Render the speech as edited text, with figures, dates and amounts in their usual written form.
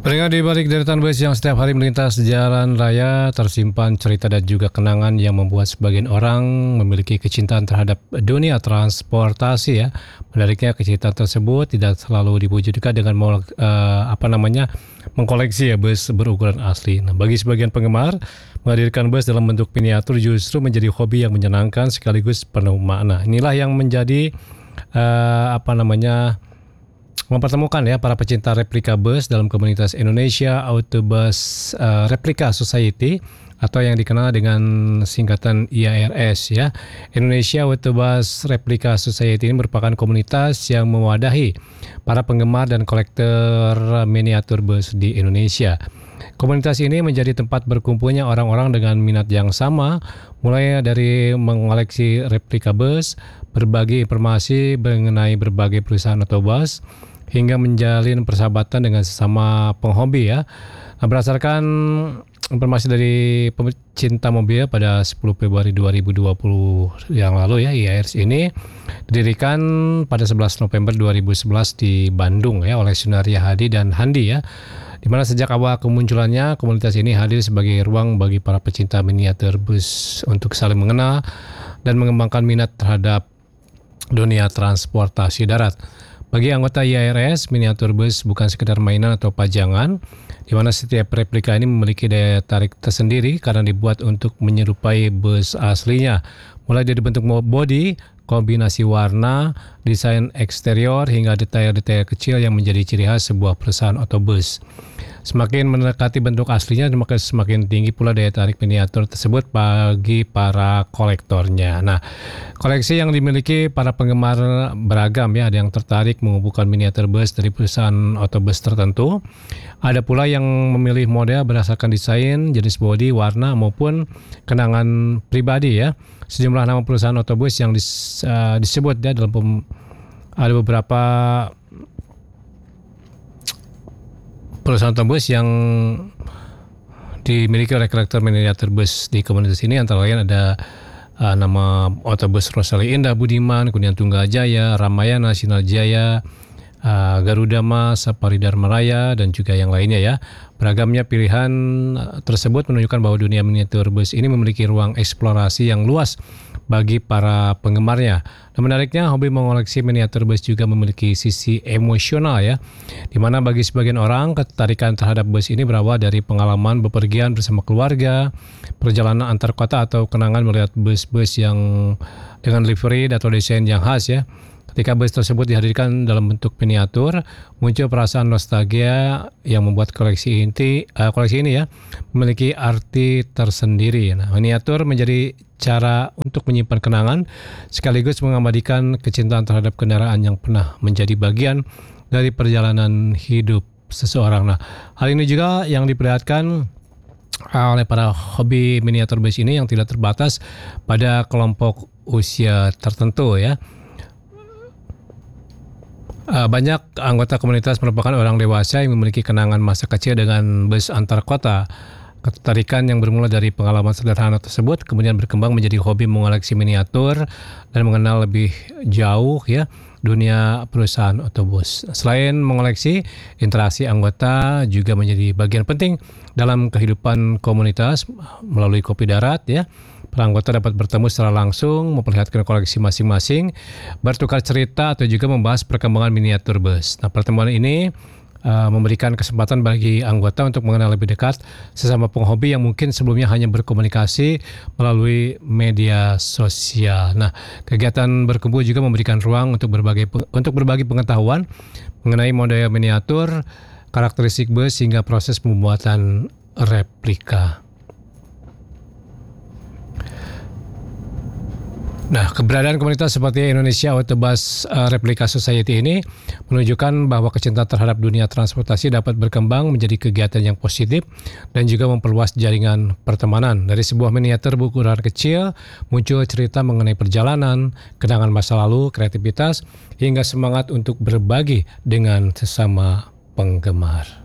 Peringatan di balik deretan bus yang setiap hari melintas jalan raya, tersimpan cerita dan juga kenangan yang membuat sebagian orang memiliki kecintaan terhadap dunia transportasi ya. Menariknya kecintaan tersebut tidak selalu diwujudkan dengan mengkoleksi ya bus berukuran asli. Nah, bagi sebagian penggemar, menghadirkan bus dalam bentuk miniatur justru menjadi hobi yang menyenangkan sekaligus penuh makna. Inilah yang menjadi mempertemukan ya para pecinta replika bus dalam komunitas Indonesia Autobus Replica Society atau yang dikenal dengan singkatan IARS ya. Indonesia Autobus Replica Society ini merupakan komunitas yang mewadahi para penggemar dan kolektor miniatur bus di Indonesia. Komunitas ini menjadi tempat berkumpulnya orang-orang dengan minat yang sama, mulai dari mengoleksi replika bus, berbagi informasi mengenai berbagai perusahaan otobus, hingga menjalin persahabatan dengan sesama penghobi ya. Nah, berdasarkan informasi dari pecinta mobil pada 10 Februari 2020 yang lalu ya, IARS ini didirikan pada 11 November 2011 di Bandung ya oleh Sunaria Hadi dan Handi ya. Di mana sejak awal kemunculannya komunitas ini hadir sebagai ruang bagi para pecinta miniatur bus untuk saling mengenal dan mengembangkan minat terhadap dunia transportasi darat. Bagi anggota IARS, miniatur bus bukan sekedar mainan atau pajangan, di mana setiap replika ini memiliki daya tarik tersendiri karena dibuat untuk menyerupai bus aslinya. Mulai dari bentuk bodi, kombinasi warna, desain eksterior, hingga detail-detail kecil yang menjadi ciri khas sebuah perusahaan otobus. Semakin mendekati bentuk aslinya, semakin tinggi pula daya tarik miniatur tersebut bagi para kolektornya. Nah, koleksi yang dimiliki para penggemar beragam ya, ada yang tertarik mengumpulkan miniatur bus dari perusahaan otobus tertentu. Ada pula yang memilih model berdasarkan desain, jenis bodi, warna maupun kenangan pribadi ya. Sejumlah nama perusahaan otobus yang disebut ya dalam ada beberapa perusahaan otobus yang dimiliki oleh kolektor miniatur bus di komunitas ini, antara lain ada nama otobus Rosali Indah Budiman, kemudian Tunggal Jaya, Ramayana, Sinar Jaya, Garuda Mas, Sapari Dharma Raya, dan juga yang lainnya ya. Beragamnya pilihan tersebut menunjukkan bahwa dunia miniatur bus ini memiliki ruang eksplorasi yang luas bagi para penggemarnya. Dan menariknya, hobi mengoleksi miniatur bus juga memiliki sisi emosional ya, di mana bagi sebagian orang ketertarikan terhadap bus ini berawal dari pengalaman bepergian bersama keluarga, perjalanan antar kota, atau kenangan melihat bus-bus yang dengan livery atau desain yang khas ya. Ketika bus tersebut dihadirkan dalam bentuk miniatur, muncul perasaan nostalgia yang membuat koleksi ini ya memiliki arti tersendiri. Nah, miniatur menjadi cara untuk menyimpan kenangan sekaligus mengabadikan kecintaan terhadap kendaraan yang pernah menjadi bagian dari perjalanan hidup seseorang. Nah, hal ini juga yang diperlihatkan oleh para hobi miniatur bus ini yang tidak terbatas pada kelompok usia tertentu ya. Banyak anggota komunitas merupakan orang dewasa yang memiliki kenangan masa kecil dengan bus antar kota. Ketertarikan yang bermula dari pengalaman sederhana tersebut kemudian berkembang menjadi hobi mengoleksi miniatur dan mengenal lebih jauh ya dunia perusahaan otobus. Selain mengoleksi, interaksi anggota juga menjadi bagian penting dalam kehidupan komunitas melalui kopi darat ya. Para anggota dapat bertemu secara langsung, memperlihatkan koleksi masing-masing, bertukar cerita atau juga membahas perkembangan miniatur bus. Nah, pertemuan ini memberikan kesempatan bagi anggota untuk mengenal lebih dekat sesama penghobi yang mungkin sebelumnya hanya berkomunikasi melalui media sosial. Nah, kegiatan berkumpul juga memberikan ruang untuk berbagi pengetahuan mengenai model miniatur, karakteristik bus hingga proses pembuatan replika. Nah, keberadaan komunitas seperti Indonesia Autobus Replica Society ini menunjukkan bahwa kecintaan terhadap dunia transportasi dapat berkembang menjadi kegiatan yang positif dan juga memperluas jaringan pertemanan. Dari sebuah miniatur berukuran kecil, muncul cerita mengenai perjalanan, kenangan masa lalu, kreativitas, hingga semangat untuk berbagi dengan sesama penggemar.